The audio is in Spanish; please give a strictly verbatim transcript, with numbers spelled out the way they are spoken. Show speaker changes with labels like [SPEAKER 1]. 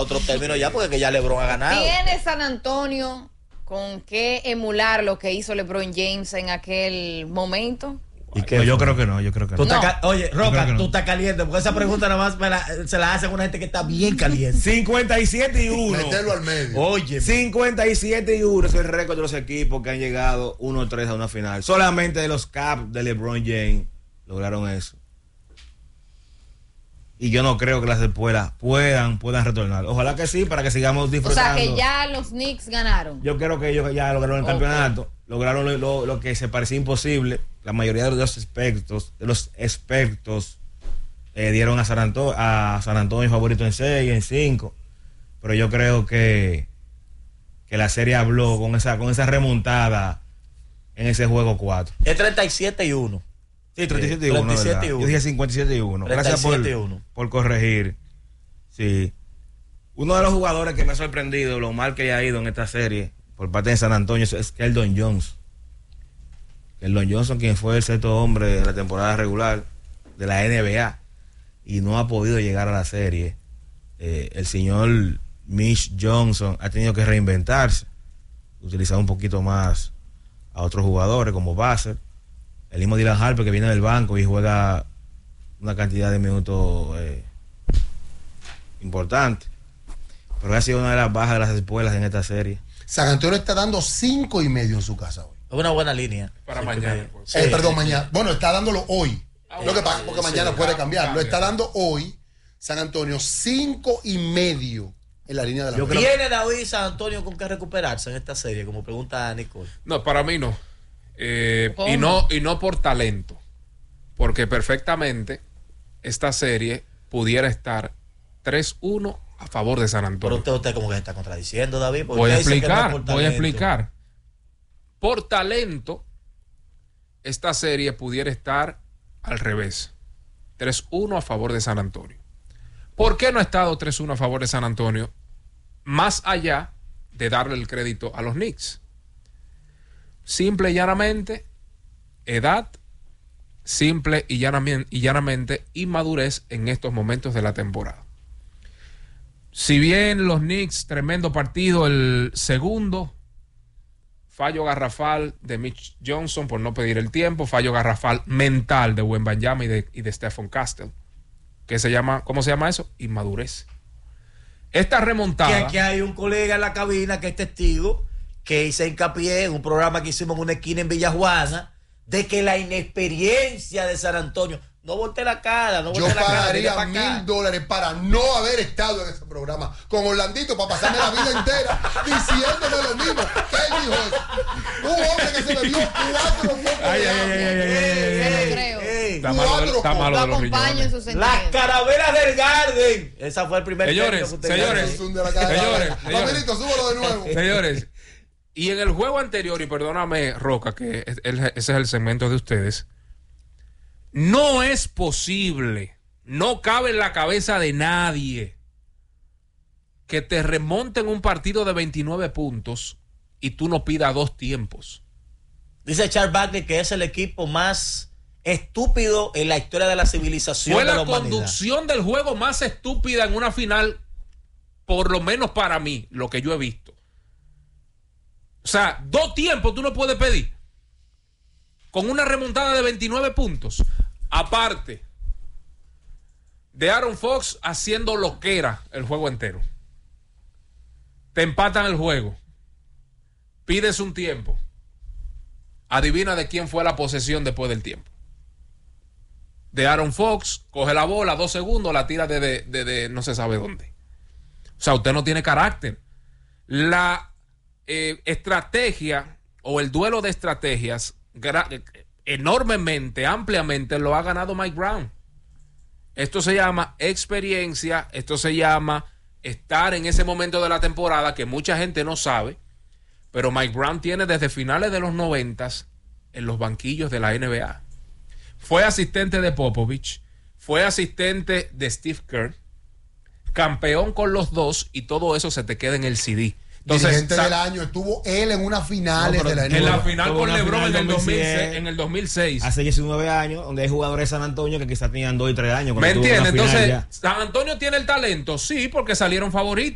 [SPEAKER 1] otro término ya, porque que ya LeBron ha ganado.
[SPEAKER 2] ¿Tiene San Antonio con qué emular lo que hizo LeBron James en aquel momento?
[SPEAKER 3] ¿Y qué? No, yo creo que no, yo creo que
[SPEAKER 1] ¿Tú
[SPEAKER 3] no.
[SPEAKER 1] Estás, oye, Roca,
[SPEAKER 3] no.
[SPEAKER 1] tú estás caliente, porque esa pregunta nada más me la, se la hacen a una gente que está bien caliente.
[SPEAKER 3] cincuenta y siete y uno.
[SPEAKER 4] Meterlo al medio.
[SPEAKER 3] Oye, cincuenta y siete y uno es el récord de los equipos que han llegado uno tres a una final. Solamente de los Caps de LeBron James lograron eso. Y yo no creo que las escuelas puedan, puedan retornar. Ojalá que sí, para que sigamos disfrutando.
[SPEAKER 2] O sea, que ya los Knicks ganaron.
[SPEAKER 3] Yo creo que ellos ya lograron el okay. campeonato. Lograron lo, lo, lo que se parecía imposible. La mayoría de los expertos, de los expertos eh, dieron a San Antonio, a San Antonio favorito en seis, en cinco. Pero yo creo que, que la serie habló con esa, con esa remontada en ese juego cuatro.
[SPEAKER 1] Es treinta y siete y uno.
[SPEAKER 3] Sí, treinta y siete y uno.
[SPEAKER 1] treinta y siete y uno.
[SPEAKER 3] Yo dije cincuenta y siete y uno. Gracias por, por corregir. Sí. Uno de los jugadores que me ha sorprendido lo mal que haya ido en esta serie por parte de San Antonio es Keldon Johnson. Keldon Johnson, quien fue el sexto hombre de la temporada regular de la N B A y no ha podido llegar a la serie. Eh, el señor Mitch Johnson ha tenido que reinventarse, utilizar un poquito más a otros jugadores como Basser. El mismo Dylan Harper, que viene del banco y juega una cantidad de minutos eh, importante. Pero ha sido una de las bajas de las espuelas en esta serie.
[SPEAKER 4] San Antonio está dando cinco y medio en su casa hoy.
[SPEAKER 1] Es una buena línea.
[SPEAKER 5] Para sí, mañana. Pues.
[SPEAKER 4] Eh,
[SPEAKER 1] sí,
[SPEAKER 4] perdón,
[SPEAKER 1] sí,
[SPEAKER 4] mañana.
[SPEAKER 1] Sí.
[SPEAKER 4] Bueno, está dándolo hoy.
[SPEAKER 5] Ah,
[SPEAKER 4] Lo que pasa porque sí, mañana sí, puede cambiar. Cambia. Lo está dando hoy San Antonio cinco y medio en la línea de la
[SPEAKER 1] Yo ¿Tiene David San Antonio con qué recuperarse en esta serie? Como pregunta Nicole.
[SPEAKER 5] No, para mí no. Eh, y no y no por talento, porque perfectamente esta serie pudiera estar tres uno a favor de San Antonio.
[SPEAKER 1] Pero usted, usted como que se está contradiciendo, David.
[SPEAKER 5] Voy a explicar, no voy a explicar. Por talento, esta serie pudiera estar al revés, tres uno a favor de San Antonio. ¿Por qué no ha estado tres uno a favor de San Antonio? Más allá de darle el crédito a los Knicks. Simple y llanamente, edad, simple y llanamente, y llanamente, inmadurez en estos momentos de la temporada. Si bien los Knicks, tremendo partido, el segundo, fallo garrafal de Mitch Johnson por no pedir el tiempo, fallo garrafal mental de Wembanyama y de, y de Stephen Castle, que se llama, ¿cómo se llama eso? Inmadurez. Esta remontada...
[SPEAKER 1] Que aquí hay un colega en la cabina que es testigo, que hice hincapié en un programa que hicimos en una esquina en Villajuana, de que la inexperiencia de San Antonio, no voltee la cara, no voltee la cara.
[SPEAKER 4] Yo pagaría mil dólares para no haber estado en ese programa con Orlandito, para pasarme la vida entera diciéndome lo mismo que él dijo eso. Un hombre que se bebió cuatro copos
[SPEAKER 3] ay, ay, ay, ay, ay,
[SPEAKER 2] creo.
[SPEAKER 5] Está malo, está malo de los riñones.
[SPEAKER 1] Las carabelas del Garden. Esa fue el primer
[SPEAKER 5] señores, señores, señores,
[SPEAKER 4] Dominito, súbelo de nuevo.
[SPEAKER 5] Señores, y en el juego anterior, y perdóname, Roca, que es el, ese es el segmento de ustedes, no es posible, no cabe en la cabeza de nadie que te remonten un partido de veintinueve puntos y tú no pidas dos tiempos.
[SPEAKER 1] Dice Charles Barkley que es el equipo más estúpido en la historia de la civilización.
[SPEAKER 5] Fue
[SPEAKER 1] de
[SPEAKER 5] la,
[SPEAKER 1] la
[SPEAKER 5] conducción del juego más estúpida en una final, por lo menos para mí, lo que yo he visto. O sea, dos tiempos tú no puedes pedir con una remontada de veintinueve puntos. Aparte de Aaron Fox haciendo loquera el juego entero. Te empatan el juego. Pides un tiempo. Adivina de quién fue la posesión después del tiempo. De Aaron Fox, coge la bola, dos segundos, la tira de, de, de, de no se sabe dónde. O sea, usted no tiene carácter. La eh, estrategia o el duelo de estrategias gra- enormemente, ampliamente lo ha ganado Mike Brown. Esto se llama experiencia, esto se llama estar en ese momento de la temporada que mucha gente no sabe, pero Mike Brown tiene desde finales de los noventas en los banquillos de la N B A. Fue asistente de Popovich, fue asistente de Steve Kerr, campeón con los dos, y todo eso se te queda en el C D.
[SPEAKER 4] Entonces, dirigente del año, estuvo él en unas finales
[SPEAKER 3] no,
[SPEAKER 4] de la N B A.
[SPEAKER 5] En la final con LeBron en el, dos mil seis, en el dos mil seis.
[SPEAKER 3] Hace diecinueve años, donde hay jugadores de San Antonio que quizás tenían dos y tres años.
[SPEAKER 5] ¿Me entiendes? Entonces, San Antonio tiene el talento, sí, porque salieron favoritos.